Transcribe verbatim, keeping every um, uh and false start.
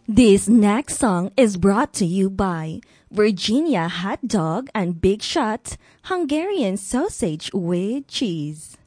This next song is brought to you by Virginia Hot Dog and Big Shot Hungarian Sausage with Cheese.